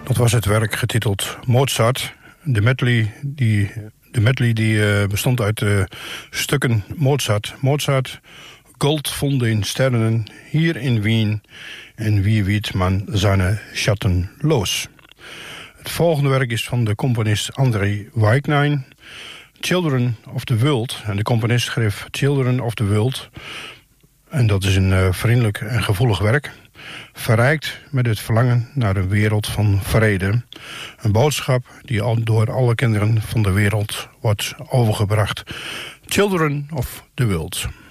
Dat was het werk getiteld Mozart. De medley die bestond uit stukken Mozart. Mozart, Gold von den Sternen, hier in Wien. En wie weet man zijn schatten los. Het volgende werk is van de componist André Weichnein. Children of the World. En de componist schreef Children of the World. En dat is een vriendelijk en gevoelig werk. Verrijkt met het verlangen naar een wereld van vrede. Een boodschap die al door alle kinderen van de wereld wordt overgebracht. Children of the World.